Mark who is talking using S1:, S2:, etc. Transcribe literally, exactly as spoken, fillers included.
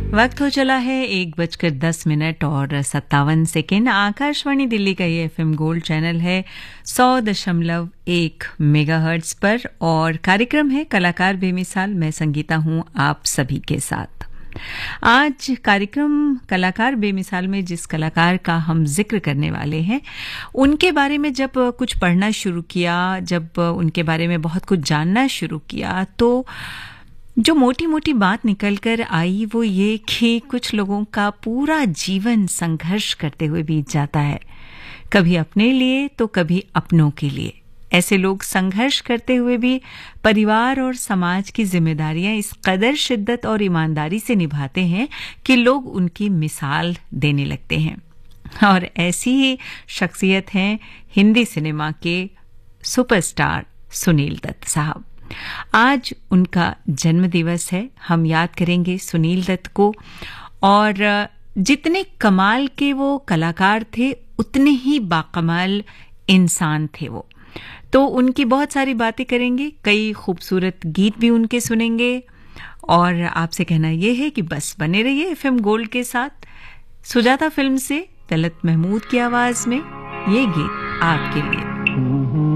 S1: वक्त हो चला है एक बजकर दस मिनट और सत्तावन सेकेंड। आकाशवाणी दिल्ली का ये एफएम गोल्ड चैनल है सौ दशमलव एक मेगाहर्ट्ज पर और कार्यक्रम है कलाकार बेमिसाल। मैं संगीता हूं आप सभी के साथ। आज कार्यक्रम कलाकार बेमिसाल में जिस कलाकार का हम जिक्र करने वाले हैं उनके बारे में जब कुछ पढ़ना शुरू किया, जब उनके बारे में बहुत कुछ जानना शुरू किया, तो जो मोटी मोटी बात निकल कर आई वो ये कि कुछ लोगों का पूरा जीवन संघर्ष करते हुए बीत जाता है, कभी अपने लिए तो कभी अपनों के लिए। ऐसे लोग संघर्ष करते हुए भी परिवार और समाज की जिम्मेदारियां इस कदर शिद्दत और ईमानदारी से निभाते हैं कि लोग उनकी मिसाल देने लगते हैं। और ऐसी ही शख्सियत हैं हिंदी सिनेमा के सुपरस्टार सुनील दत्त साहब। आज उनका जन्मदिवस है। हम याद करेंगे सुनील दत्त को, और जितने कमाल के वो कलाकार थे उतने ही बाकमाल इंसान थे वो। तो उनकी बहुत सारी बातें करेंगे, कई खूबसूरत गीत भी उनके सुनेंगे, और आपसे कहना यह है कि बस बने रहिए एफएम गोल्ड के साथ। सुजाता फिल्म से तलत महमूद की आवाज में ये गीत आपके लिए।